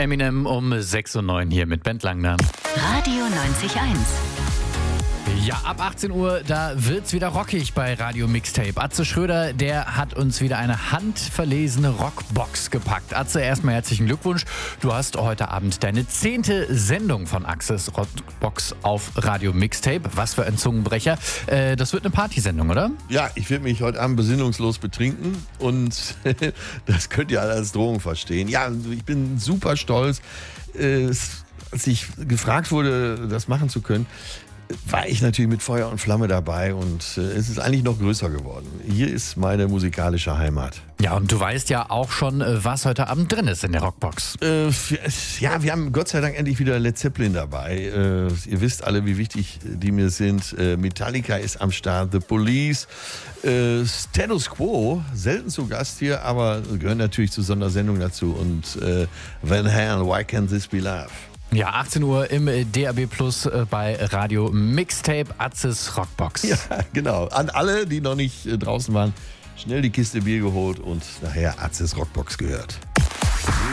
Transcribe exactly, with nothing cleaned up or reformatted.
Eminem um sechs Uhr neun hier mit Bent Langner. Radio neunzig Komma eins. Ja, ab achtzehn Uhr, da wird's wieder rockig bei Radio Mixtape. Atze Schröder, der hat uns wieder eine handverlesene Rockbox gepackt. Atze, erstmal herzlichen Glückwunsch. Du hast heute Abend deine zehnte Sendung von Axes Rockbox auf Radio Mixtape. Was für ein Zungenbrecher. Äh, das wird eine Partysendung, oder? Ja, ich werde mich heute Abend besinnungslos betrinken und das könnt ihr alle als Drohung verstehen. Ja, ich bin super stolz. Äh, als ich gefragt wurde, das machen zu können, war ich natürlich mit Feuer und Flamme dabei und äh, es ist eigentlich noch größer geworden. Hier ist meine musikalische Heimat. Ja, und du weißt ja auch schon, was heute Abend drin ist in der Rockbox. Äh, ja, wir haben Gott sei Dank endlich wieder Led Zeppelin dabei. Äh, ihr wisst alle, wie wichtig die mir sind. Äh, Metallica ist am Start, The Police, äh, Status Quo, selten zu Gast hier, aber gehören natürlich zur Sondersendung dazu. Und äh, Van Halen, Why Can't This Be Love? Ja, achtzehn Uhr im D A B Plus bei Radio Mixtape, Atzes Rockbox. Ja, genau. An alle, die noch nicht äh, draußen waren, schnell die Kiste Bier geholt und nachher Atzes Rockbox gehört.